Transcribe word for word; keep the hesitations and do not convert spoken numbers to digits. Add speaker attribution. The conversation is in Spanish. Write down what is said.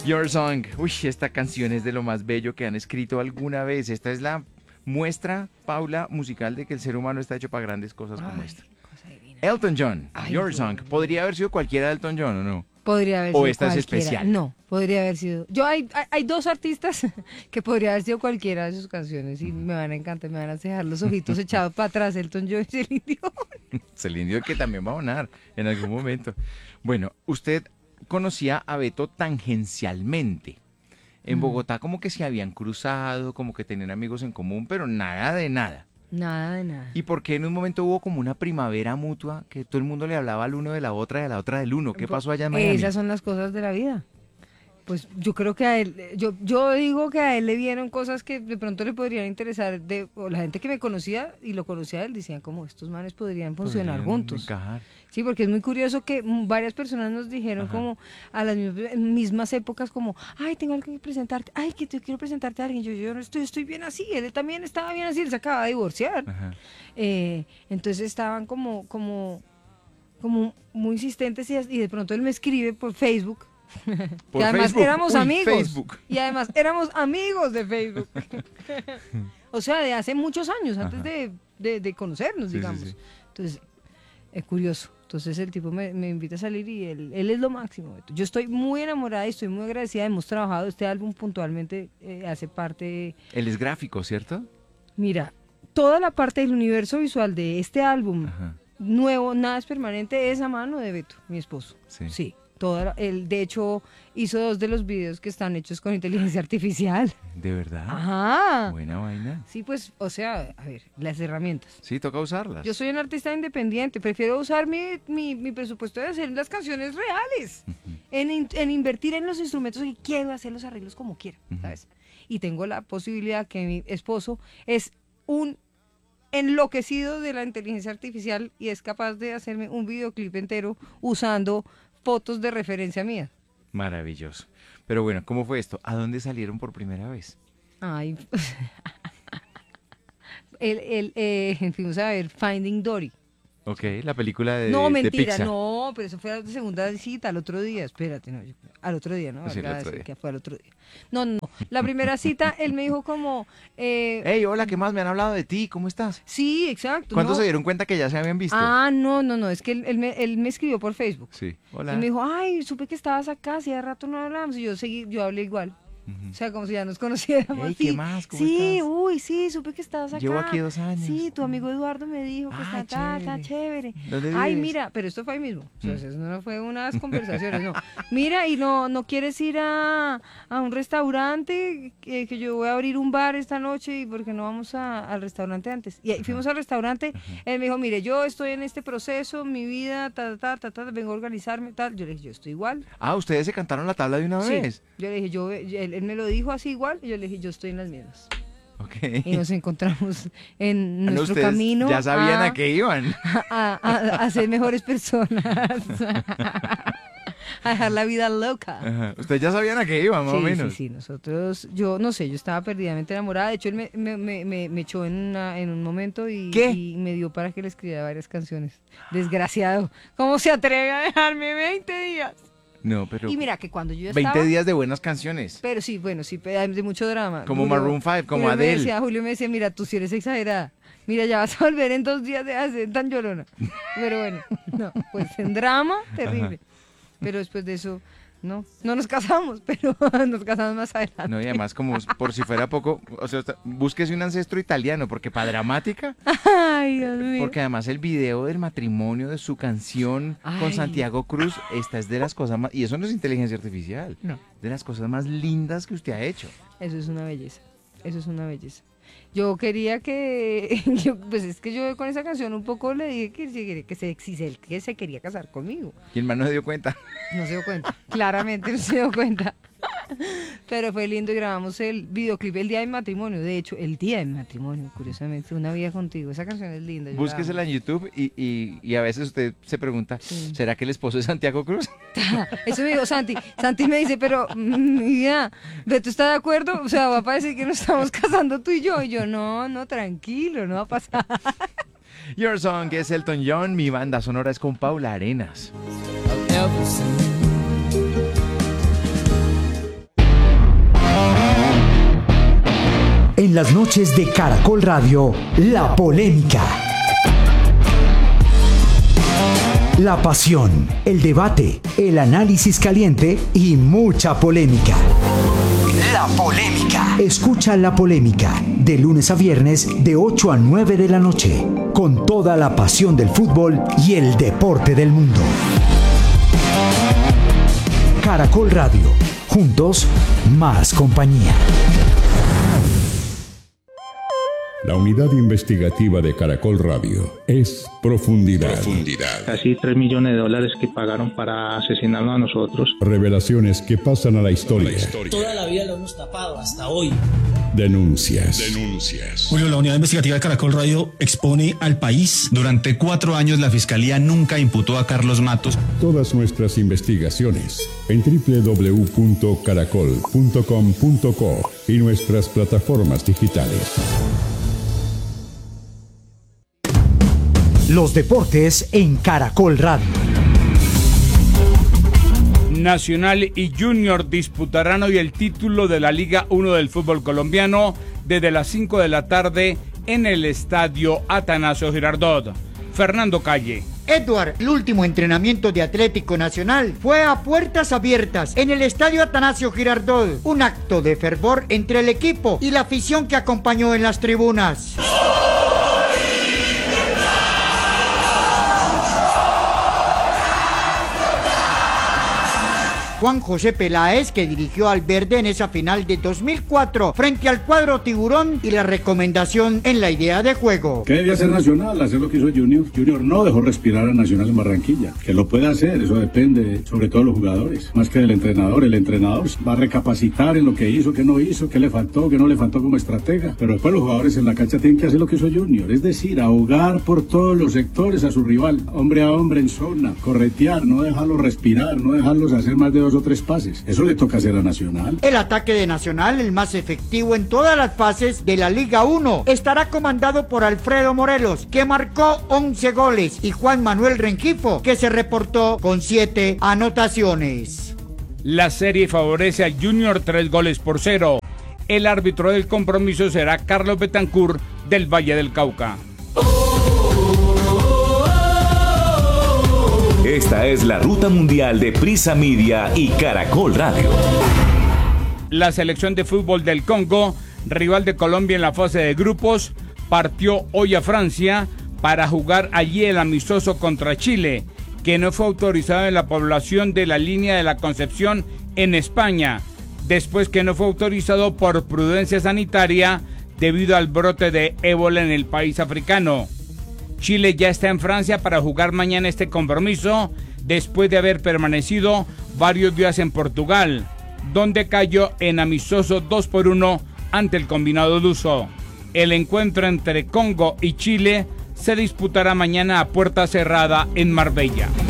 Speaker 1: Your Song. Uy, esta canción es de lo más bello que han escrito alguna vez. Esta es la muestra, Paula, musical de que el ser humano está hecho para grandes cosas como
Speaker 2: Ay,
Speaker 1: esta.
Speaker 2: cosa divina.
Speaker 1: Elton John,
Speaker 2: Ay,
Speaker 1: Your
Speaker 2: Dios
Speaker 1: Song.
Speaker 2: mío.
Speaker 1: ¿Podría haber sido cualquiera de Elton John o no?
Speaker 2: Podría haber
Speaker 1: ¿O
Speaker 2: sido
Speaker 1: esta es
Speaker 2: cualquiera.
Speaker 1: especial?
Speaker 2: No, podría haber sido. Yo hay, hay, hay dos artistas que podría haber sido cualquiera de sus canciones y me van a encantar, me van a dejar los ojitos echados para atrás, Elton John y Celine Dion.
Speaker 1: Celine Dion, que también va a sonar en algún momento. Bueno, usted conocía a Beto tangencialmente. En
Speaker 2: Mm.
Speaker 1: Bogotá como que se habían cruzado, como que tenían amigos en común, pero nada de nada.
Speaker 2: Nada de nada.
Speaker 1: ¿Y por qué en un momento hubo como una primavera mutua que todo el mundo le hablaba al uno de la otra y a la otra del uno? ¿Qué pasó allá en Miami?
Speaker 2: Esas son las cosas de la vida. Pues yo creo que a él, yo, yo digo que a él le vieron cosas que de pronto le podrían interesar, de, o la gente que me conocía y lo conocía a él decían como estos manes podrían funcionar
Speaker 1: Podrían
Speaker 2: juntos.
Speaker 1: encajar.
Speaker 2: Sí, porque es muy curioso que mm, varias personas nos dijeron
Speaker 1: Ajá.
Speaker 2: como a las mismas, mismas épocas como, ay, tengo algo que presentarte, ay, que te quiero presentarte a alguien, yo, yo no estoy, estoy bien así, él también estaba bien así, él se acaba de divorciar.
Speaker 1: Ajá.
Speaker 2: Eh, entonces estaban como, como, como muy insistentes y, y de pronto él me escribe por Facebook.
Speaker 1: Por
Speaker 2: que además
Speaker 1: Facebook.
Speaker 2: éramos
Speaker 1: Uy,
Speaker 2: amigos.
Speaker 1: Facebook.
Speaker 2: Y además éramos amigos de Facebook. O sea, de hace muchos años, antes
Speaker 1: Ajá.
Speaker 2: de, de, de conocernos,
Speaker 1: Sí, sí,
Speaker 2: digamos.
Speaker 1: sí.
Speaker 2: Entonces, es curioso. Entonces el tipo me, me invita a salir y él, él es lo máximo. Yo estoy muy enamorada y estoy muy agradecida. Hemos trabajado este álbum puntualmente, eh, hace parte,
Speaker 1: Él es gráfico, ¿cierto?
Speaker 2: mira, toda la parte del universo visual de este álbum
Speaker 1: Ajá.
Speaker 2: nuevo, Nada es Permanente, es a mano de Beto, mi esposo.
Speaker 1: Sí.
Speaker 2: Sí, toda la- él de hecho hizo dos de los videos que están hechos con inteligencia artificial.
Speaker 1: ¿De verdad?
Speaker 2: Ajá.
Speaker 1: Buena vaina.
Speaker 2: Sí, pues, o sea, a ver, las herramientas.
Speaker 1: Sí, toca usarlas.
Speaker 2: Yo soy un artista independiente, prefiero usar mi, mi, mi presupuesto de hacer las canciones reales, en, in- en invertir en los instrumentos y quiero hacer los arreglos como quiera,
Speaker 1: Ujú.
Speaker 2: ¿sabes? Y tengo la posibilidad que mi esposo es un enloquecido de la inteligencia artificial y es capaz de hacerme un videoclip entero usando fotos de referencia mía.
Speaker 1: Maravilloso. Pero bueno, ¿cómo fue esto? ¿A dónde salieron por primera vez?
Speaker 2: Ay, el, el, eh, fuimos a ver Finding Dory.
Speaker 1: Ok, la película de,
Speaker 2: No,
Speaker 1: de
Speaker 2: mentira,
Speaker 1: Pixar.
Speaker 2: no, pero eso fue la segunda cita, al otro día, espérate, no, yo- al otro día, ¿no?
Speaker 1: Sí, el
Speaker 2: Acaba de
Speaker 1: otro
Speaker 2: decir
Speaker 1: día.
Speaker 2: que fue al otro día. No, no, no, la primera cita, él me dijo como, eh,
Speaker 1: Hey, hola, ¿qué más? Me han hablado de ti, ¿cómo estás?
Speaker 2: sí, exacto.
Speaker 1: ¿Cuándo
Speaker 2: no.
Speaker 1: se dieron cuenta que ya se habían visto?
Speaker 2: Ah, no, no, no, es que él, él me, él me escribió por Facebook.
Speaker 1: Sí,
Speaker 2: Y
Speaker 1: hola.
Speaker 2: me dijo, ay, supe que estabas acá, hacía rato no hablábamos, y yo seguí, yo hablé igual.
Speaker 1: Ujú.
Speaker 2: O sea, como si ya nos conociéramos.
Speaker 1: Ey,
Speaker 2: sí,
Speaker 1: ¿qué más? ¿Cómo
Speaker 2: sí,
Speaker 1: estás?
Speaker 2: uy, sí, supe que estabas acá.
Speaker 1: Llevo aquí dos años.
Speaker 2: Sí, tu amigo Eduardo me dijo que
Speaker 1: Ah,
Speaker 2: está acá, está chévere.
Speaker 1: ¿Dónde
Speaker 2: Ay,
Speaker 1: vives?
Speaker 2: mira, pero esto fue ahí mismo. O sea,
Speaker 1: Mm.
Speaker 2: eso no fue unas conversaciones, no. Mira, y no, no quieres ir a, a un restaurante, que, que yo voy a abrir un bar esta noche y porque no vamos a- al restaurante antes. Y ahí fuimos al restaurante, él me dijo, mire, yo estoy en este proceso, mi vida, ta, ta, ta, ta, ta, vengo a organizarme, tal. Yo le dije, yo estoy igual.
Speaker 1: Ah, ¿ustedes se cantaron la tabla de una
Speaker 2: Sí.
Speaker 1: vez?
Speaker 2: Yo le dije, yo, él, él me lo dijo así igual, y yo le dije, yo estoy en las mismas.
Speaker 1: Ok.
Speaker 2: Y nos encontramos en
Speaker 1: Ah, no,
Speaker 2: nuestro
Speaker 1: ustedes
Speaker 2: camino
Speaker 1: ya sabían
Speaker 2: a,
Speaker 1: a qué iban.
Speaker 2: a- a- a ser mejores personas, a dejar la vida loca.
Speaker 1: Ajá. Ustedes ya sabían a qué iban, más
Speaker 2: Sí,
Speaker 1: o menos.
Speaker 2: sí, sí, nosotros, yo no sé, yo estaba perdidamente enamorada, de hecho él me, me, me, me- me echó en, una- en un momento y,
Speaker 1: ¿Qué?
Speaker 2: y me dio para que le escribiera varias canciones. Desgraciado, ¿cómo se atreve a dejarme veinte días?
Speaker 1: No, pero
Speaker 2: Y mira que cuando yo ya
Speaker 1: veinte
Speaker 2: estaba...
Speaker 1: días de buenas canciones.
Speaker 2: Pero sí, bueno, sí, pe- de mucho drama.
Speaker 1: Como Maroon five, como
Speaker 2: Julio me
Speaker 1: Adele.
Speaker 2: decía- Julio me decía, mira, tú sí eres exagerada. Mira, ya vas a volver en dos días de hacer tan llorona. Pero bueno, no, pues en drama, terrible. Pero después de eso, no, no nos casamos, pero nos casamos más adelante.
Speaker 1: No, y además, como por si fuera poco, o sea, usted- búsquese un ancestro italiano, porque para dramática,
Speaker 2: Ay, Dios mío.
Speaker 1: porque además el video del matrimonio de su canción con
Speaker 2: Ay.
Speaker 1: Santiago Cruz, esta es de las cosas más, y eso no es inteligencia artificial,
Speaker 2: No,
Speaker 1: de las cosas más lindas que usted ha hecho.
Speaker 2: eso es una belleza, eso es una belleza. Yo quería que, yo, pues es que yo con esa canción un poco le dije que, se- que, se, si se- que se quería casar conmigo.
Speaker 1: Y el man no se dio cuenta.
Speaker 2: No se dio cuenta, claramente no se dio cuenta. Pero fue lindo y grabamos el videoclip el día de mi matrimonio. De hecho, el día de mi matrimonio, curiosamente, Una vida contigo. Esa canción es linda. yo la
Speaker 1: Búsquesela
Speaker 2: amo.
Speaker 1: en YouTube y, y, y a veces usted se pregunta,
Speaker 2: Sí.
Speaker 1: ¿será que el esposo es Santiago Cruz?
Speaker 2: Eso me dijo Santi. Santi me dice, pero, mm, mi vida, ¿Beto está de acuerdo? O sea, va a parecer que nos estamos casando tú y yo. Y yo, no, no, tranquilo, no va a pasar.
Speaker 1: Your Song es Elton John, mi banda sonora es con Paula Arenas.
Speaker 3: I've ever seen. En las noches de Caracol Radio, La Polémica. La pasión, el debate, el análisis caliente y mucha polémica. La Polémica. Escucha La Polémica de lunes a viernes de ocho a nueve de la noche, con toda la pasión del fútbol y el deporte del mundo. Caracol Radio. Juntos, más compañía.
Speaker 4: La unidad investigativa de Caracol Radio es Profundidad. Profundidad.
Speaker 5: Casi tres millones de dólares que pagaron para asesinarnos a nosotros.
Speaker 4: Revelaciones que pasan a la historia. La historia.
Speaker 6: Toda la vida lo hemos tapado hasta hoy.
Speaker 4: Denuncias. Denuncias.
Speaker 7: Julio, la unidad investigativa de Caracol Radio expone al país. Durante cuatro años la Fiscalía nunca imputó a Carlos Matos.
Speaker 4: Todas nuestras investigaciones en doble u doble u doble u punto caracol punto com punto co y nuestras plataformas digitales.
Speaker 3: Los deportes en Caracol Radio.
Speaker 8: Nacional y Junior disputarán hoy el título de la Liga uno del fútbol colombiano desde las cinco de la tarde en el estadio Atanasio Girardot. Fernando Calle.
Speaker 9: Edward, el último entrenamiento de Atlético Nacional fue a puertas abiertas en el estadio Atanasio Girardot, un acto de fervor entre el equipo y la afición que acompañó en las tribunas. Juan José Peláez, que dirigió al verde en esa final de dos mil cuatro frente al cuadro tiburón, y la recomendación en la idea de juego.
Speaker 10: ¿Qué debía hacer Nacional? Hacer lo que hizo Junior. Junior no dejó respirar a Nacional en Barranquilla. Que lo pueda hacer, eso depende sobre todo de los jugadores, más que del entrenador. El entrenador va a recapacitar en lo que hizo, qué no hizo, qué le faltó, qué no le faltó como estratega. Pero después los jugadores en la cancha tienen que hacer lo que hizo Junior, es decir, ahogar por todos los sectores a su rival, hombre a hombre en zona, corretear, no dejarlos respirar, no dejarlos hacer más de dos o tres pases. Eso le toca hacer a Nacional.
Speaker 9: El ataque de Nacional, el más efectivo en todas las fases de la Liga uno, estará comandado por Alfredo Morelos, que marcó once goles, y Juan Manuel Rengifo, que se reportó con siete anotaciones.
Speaker 8: La serie favorece al Junior tres goles por cero. El árbitro del compromiso será Carlos Betancourt del Valle del Cauca.
Speaker 11: Esta es la ruta mundial de Prisa Media y Caracol Radio.
Speaker 8: La selección de fútbol del Congo, rival de Colombia en la fase de grupos, partió hoy a Francia para jugar allí el amistoso contra Chile, que no fue autorizado en la población de la línea de la Concepción en España, después que no fue autorizado por prudencia sanitaria debido al brote de ébola en el país africano. Chile ya está en Francia para jugar mañana este compromiso, después de haber permanecido varios días en Portugal, donde cayó en amistoso dos por uno ante el combinado luso. El encuentro entre Congo y Chile se disputará mañana a puerta cerrada en Marbella.